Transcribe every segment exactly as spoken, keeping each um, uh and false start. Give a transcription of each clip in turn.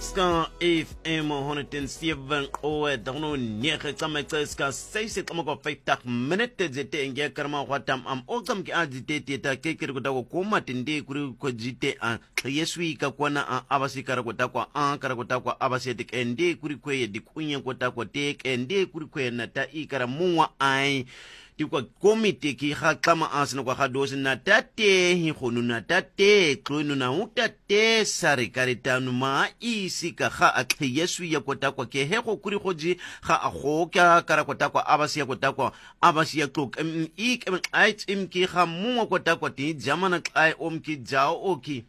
Ska F M honderd en zeven oe dagno nege tsametse ska seise tsamako fifty minute zete nge karma watam am okam ki ajite teta kekere kutako kuma tende kuri ko jite a yeswi ka kwana a abasi kara kutako a kara kutako abasi tekende kuri ko ye dikunya kutako tekende kuri ko na ta ikara muwa ai tikwa komite ki ga tlama asina kwa gadosi na tate hi gonu na tate tloino na utate sare karitanu ma isi ka ga a yesu ya kota kwa ke he go kuri goji ga a go ka kara kota kwa abasi ya kota kwa abasi ya tlok ik ait im ki ga mo kota kwa ti jamana ai om ki jao oki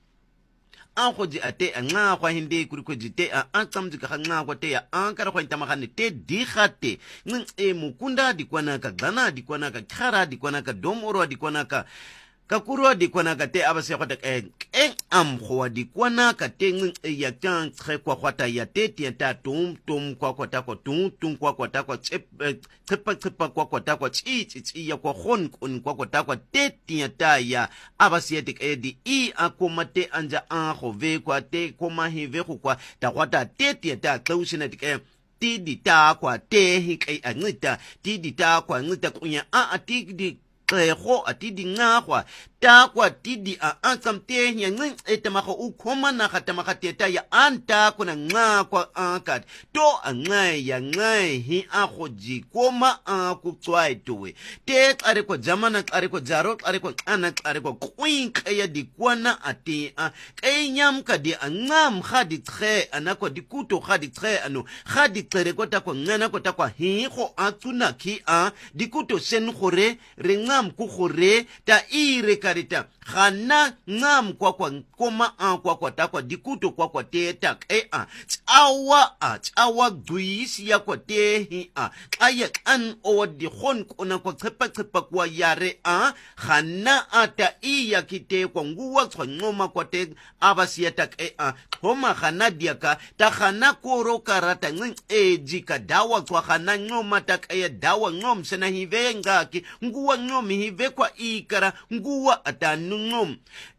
an khoji ate nga kwa hindi kuri ko jite a an tsamji ka nga kwa te ya an kara kwa ntama khane te di khate ngin e mukunda di kwana ka gana di kwana ka khara di kwana ka domoro di kwana ka ka kurwa di kwana ka te abase kwa te e am khwa di kwana ka te ngin e ya kan tre kwa kwata ya te ti ta tum tum kwa kwa ta kwa tum tum kwa kwa ta kwa chep chepa chepa kwa kwa ta kwa chi chi chi ya kwa khon kun kwa kwa ta kwa te ti ta ya abase te e di i akomate anja an khove kwa te koma hive kwa ta kwa ta te ti ta klaushina te ti di ta kwa te hi kai anita ti di ta kwa ngita kunya a a ti di go a ti di nga kwa ta kwa ti di a ansam te nya ngin etamako u khoma na khatamaka teta ya anta kuna nga kwa ankat to angai ya ngai hi a khoji koma a ku tswai tuwe te tsare ko jamana tsare ko jaro tsare ko ana tsare ko queen kaya di kwana ati a kai nyam ka di angam khadi tre anako di kuto khadi tre ano khadi tsere ko ta ko ngana ko ta kwa hi go a tsuna ki a di kuto sen gore re ngam ku gore ta ire karita khana ngam kwa kwa koma an kwa kwa ta kwa dikuto kwa kwa te ta e a chawa a chawa duisi ya kwa te hi a aya an o di khon kona kwa tsepa tsepa kwa yare a khana ata iya kite kwa nguwa kwa ngoma kwa te abasi ya ta e a homa khana diaka ta khana koro karata ngin e jika dawa kwa khana ngoma ta e dawa ngom sena hivenga ki nguwa ngomi hive kwa ikara nguwa atanu ngom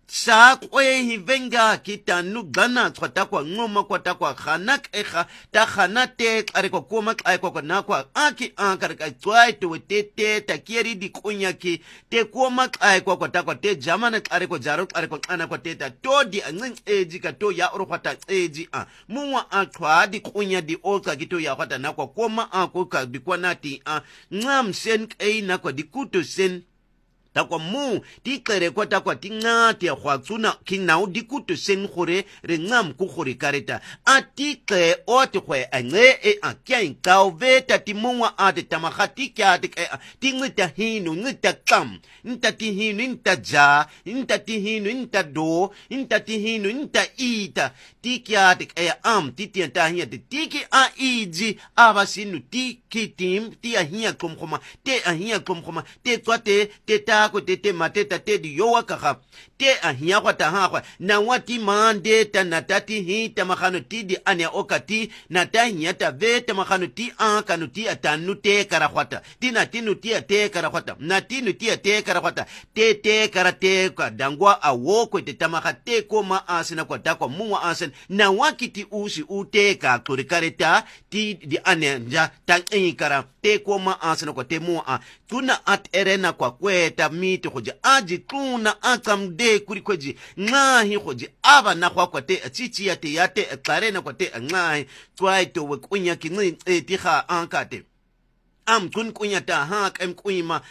sa kwe hivenga kitanu gana tswata kwa ngoma kwa ta kwa khanak ekha ta khana te are kwa koma ai kwa na kwa aki ankar ka tswai to te te ta kieri di kunya ki te koma ai kwa kwa ta kwa te jamana are kwa jaro are kwa ana kwa te ta to di angin eji ka to ya oro kwa ta eji a muwa akwa di kunya di oka ki to ya kwa ta na kwa koma ako ka di kwa nati a ngam sen ei na kwa di kuto sen takwa mu ti kere kwa takwa ti ngati ya kwa tsuna ki nao di kuto sen khore re ngam ku khore kareta ati ke ote kwe ane e a kia inkao veta ti muwa ate tamakhati kia ate ke ti ngita hinu ngita kam nta ti hinu nta ja nta ti hinu nta do nta ti hinu nta ita ti kia ate ke am ti ti anta hiya te ti ki a iji abasinu ti ki tim ti a hiya kumkuma te a hiya kumkuma te kwa te te ta ko te te mateta te di yowa kaka te ahia kwa ta kwa na wati mande ta natati hi ta makhano ti di ane okati na ta hiya ta ve ta makhano ti an kanu ti atanu te kara kwata ti na tinu ti te kara kwata na tinu ti te kara kwata te te kara te kwa dangwa awo ko te tamaka te koma asina kwa ta kwa muwa asin na wakiti usi ute ka kurikareta ti di ane ja ta kara te koma asina kwa te muwa tuna at erena kwa kweta miti khoji aji tuna akam de kuri khoji ngahi khoji aba na kwa kwate chichi yate yate karena kwate ngahi twai to we kunya ki ngi ti kha ankate am kun kunya ta ha kam kuima